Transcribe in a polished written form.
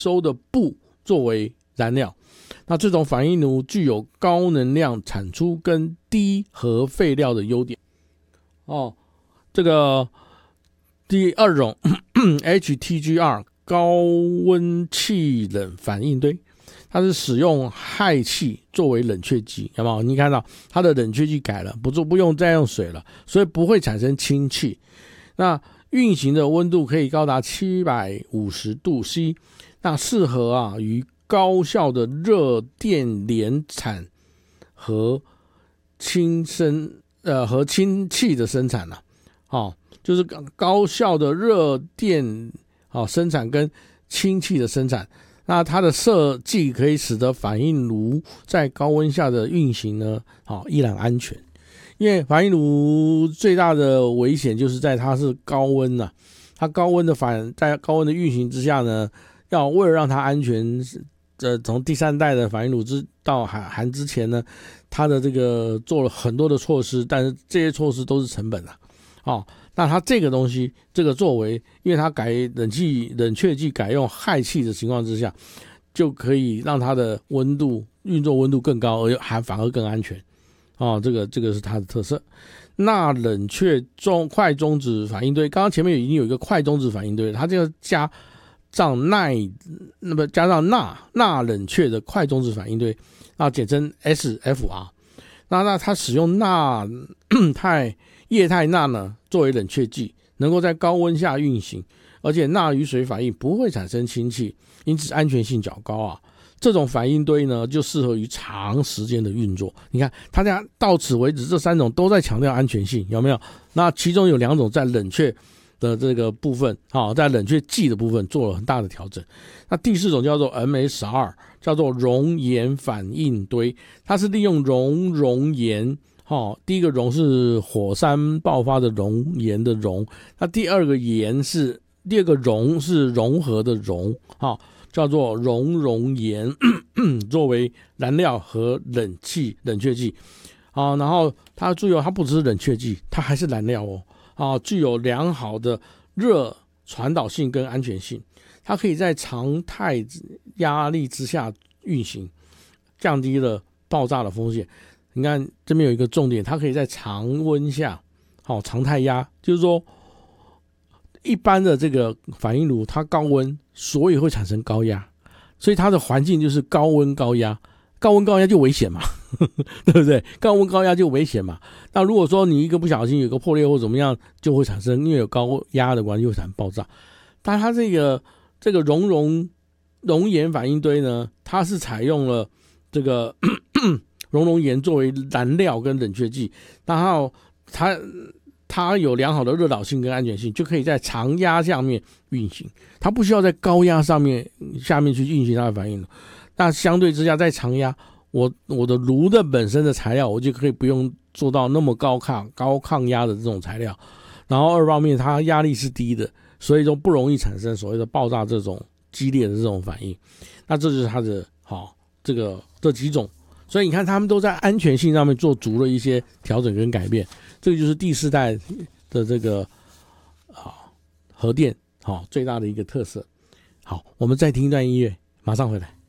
收的布作为燃料。那这种反应炉具有高能量产出跟低核废料的优点。这个第二种HTGR 高温气冷反应堆，它是使用氦气作为冷却剂，有没有？你看到它的冷却剂改了，不用再用水了，所以不会产生氢气。那运行的温度可以高达750度 C， 那适合于高效的热电联产和氢气的生产就是高效的热电生产跟氢气的生产。那它的设计可以使得反应炉在高温下的运行呢，依然安全。因为反应炉最大的危险就是在它是高温它高温的在高温的运行之下呢，为了让它安全，从第三代的反应炉到韩之前呢，它的这个做了很多的措施，但是这些措施都是成本那它这个东西，这个作为，因为它冷却剂改用氦气的情况之下，就可以让它的运作温度更高，而反而更安全。这个是它的特色。钠冷却快中子反应堆，刚刚前面已经有一个快中子反应堆，它就加上钠冷却的快中子反应堆，简称 SFR。那它使用液态钠呢作为冷却剂，能够在高温下运行，而且钠与水反应不会产生氢气，因此安全性较高这种反应堆呢，就适合于长时间的运作。你看，它到此为止，这三种都在强调安全性，有没有？那其中有2种在冷却的这个部分，在冷却剂的部分做了很大的调整。那第4种叫做 MSR， 叫做熔岩反应堆，它是利用熔岩。第一个熔是火山爆发的熔岩的熔，那第二个熔是融合的融，叫做熔岩作为燃料和冷却剂。然后它注意它不只是冷却剂，它还是燃料具有良好的热传导性跟安全性，它可以在常态压力之下运行，降低了爆炸的风险。你看这边有一个重点，它可以在常温下常态压，就是说一般的这个反应炉它高温，所以会产生高压，所以它的环境就是高温高压就危险嘛对不对？高温高压就危险嘛。那如果说你一个不小心有个破裂或怎么样，就会产生，因为有高压的关系会产生爆炸。但它这个熔岩反应堆呢，它是采用了这个熔岩作为燃料跟冷却剂，然后它有良好的热导性跟安全性，就可以在常压下面运行，它不需要在高压下面去运行它的反应。那相对之下，在常压，我的炉的本身的材料，我就可以不用做到那么高抗压的这种材料。然后二方面，它压力是低的，所以说不容易产生所谓的爆炸这种激烈的这种反应。那这就是它的这几种。所以你看，他们都在安全性上面做足了一些调整跟改变，这个就是第4代的这个核电最大的一个特色。好，我们再听一段音乐，马上回来。